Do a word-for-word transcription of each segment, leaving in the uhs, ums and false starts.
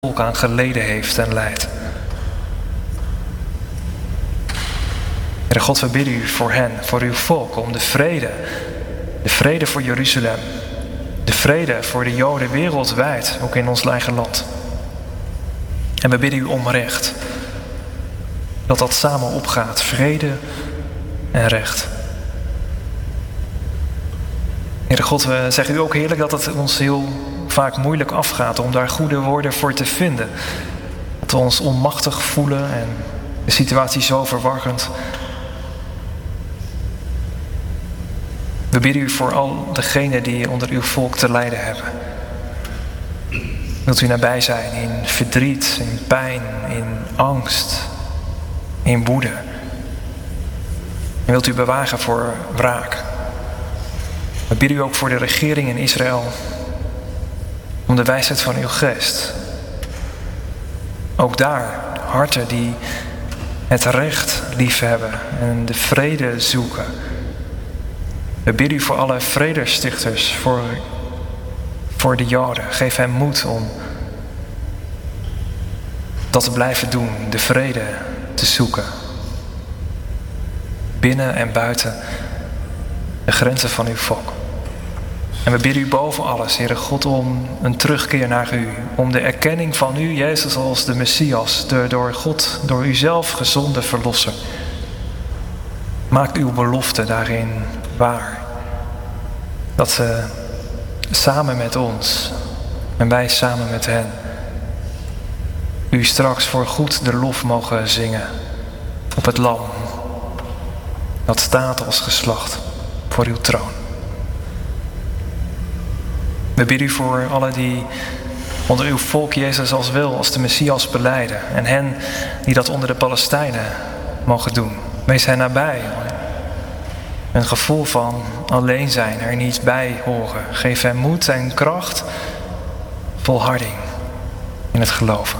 volk aan geleden heeft en lijdt. Heere God, we bidden u voor hen, voor uw volk, om de vrede. De vrede voor Jeruzalem. De vrede voor de Joden wereldwijd, ook in ons eigen land. En we bidden u om recht. Dat dat samen opgaat, vrede en recht. Heere God, we zeggen u ook heerlijk dat het ons heel vaak moeilijk afgaat om daar goede woorden voor te vinden. Dat we ons onmachtig voelen en de situatie zo verwarrend. We bidden u voor al degenen die onder uw volk te lijden hebben. Wilt u nabij zijn in verdriet, in pijn, in angst, in woede. En wilt u bewagen voor wraak. We bidden u ook voor de regering in Israël. Om de wijsheid van uw geest. Ook daar harten die het recht liefhebben en de vrede zoeken. We bidden u voor alle vredestichters, voor, voor de Joden. Geef hen moed om dat te blijven doen, de vrede te zoeken. Binnen en buiten de grenzen van uw volk. En we bidden u boven alles, Heere God, om een terugkeer naar u. Om de erkenning van u, Jezus, als de Messias, de door God, door uzelf gezonde verlosser. Maak uw belofte daarin waar. Dat ze samen met ons en wij samen met hen u straks voor goed de lof mogen zingen op het lam dat staat als geslacht voor uw troon. We bidden u voor allen die onder uw volk Jezus als wil, als de Messias belijden. En hen die dat onder de Palestijnen mogen doen. Wees hen nabij. Een gevoel van alleen zijn, er niet bij horen. Geef hen moed en kracht, volharding in het geloven.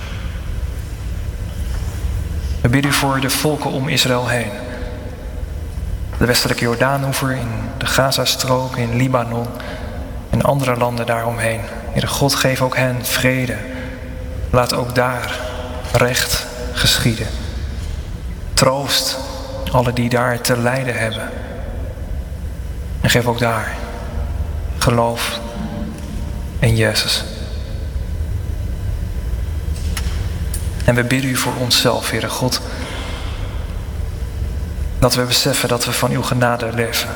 We bidden u voor de volken om Israël heen. De westelijke Jordaanoever, in de Gazastrook, in Libanon en andere landen daaromheen. Heere God, geef ook hen vrede. Laat ook daar recht geschieden. Troost alle die daar te lijden hebben. En geef ook daar geloof in Jezus. En we bidden u voor onszelf, Heere God. Dat we beseffen dat we van uw genade leven.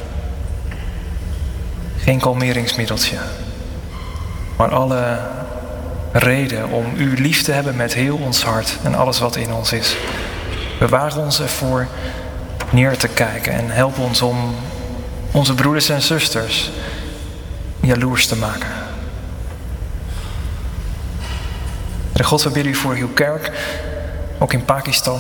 Geen kalmeringsmiddeltje. Maar alle reden om u lief te hebben met heel ons hart en alles wat in ons is. Bewaar ons ervoor neer te kijken en help ons om onze broeders en zusters jaloers te maken. Heere God, we bidden u voor uw kerk, ook in Pakistan.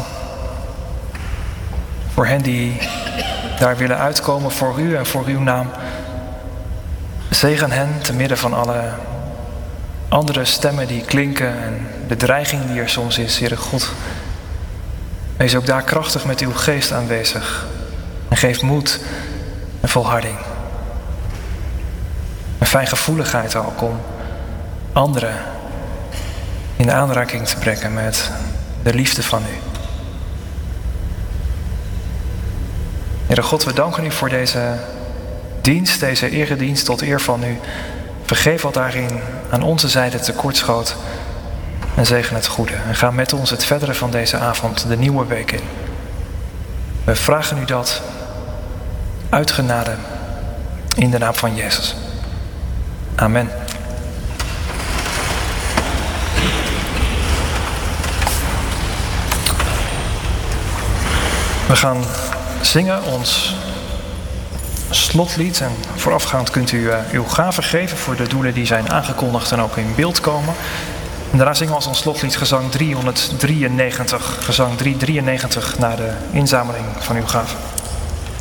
Voor hen die daar willen uitkomen voor u en voor uw naam. Zegen hen te midden van alle andere stemmen die klinken en de dreiging die er soms is, Heere God. Wees ook daar krachtig met uw geest aanwezig. En geef moed en volharding. En fijngevoeligheid ook om anderen in aanraking te brengen met de liefde van u. Heere God, we danken u voor deze dienst, deze eredienst tot eer van u. Vergeef wat daarin aan onze zijde tekortschoot en zegen het goede. En ga met ons het verdere van deze avond de nieuwe week in. We vragen u dat uit genade in de naam van Jezus. Amen. We gaan zingen ons slotlied en voorafgaand kunt u uh, uw gaven geven voor de doelen die zijn aangekondigd en ook in beeld komen. En daarna zingen we als ons slotlied gezang driehonderddrieënnegentig, gezang driehonderddrieënnegentig na de inzameling van uw gaven.